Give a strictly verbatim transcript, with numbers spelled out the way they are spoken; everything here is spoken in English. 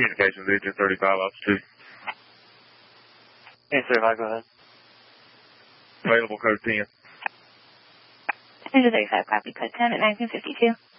Communications, Engine thirty-five, Officer two. Engine thirty-five, go ahead. Available code ten. Engine thirty-five, copy, code ten at nineteen fifty-two.